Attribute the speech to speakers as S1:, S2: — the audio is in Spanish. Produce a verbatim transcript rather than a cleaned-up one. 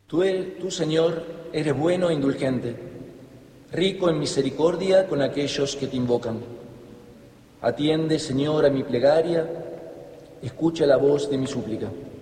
S1: Tú, el- tú, Señor, eres bueno e indulgente, rico en misericordia con aquellos que te invocan. Atiende, Señor, a mi plegaria, escucha la voz de mi súplica.